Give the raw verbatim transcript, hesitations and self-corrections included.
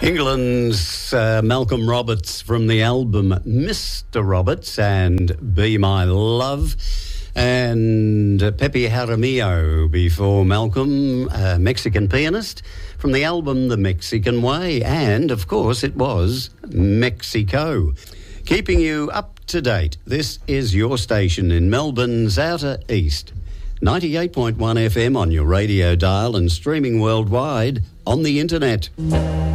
England's uh, Malcolm Roberts from the album Mister Roberts and Be My Love. And uh, Pepe Jaramillo before Malcolm, uh, Mexican pianist, from the album The Mexican Way. And, of course, it was Mexico. Keeping you up to date, this is your station in Melbourne's Outer East. ninety-eight point one F M on your radio dial and streaming worldwide on the internet.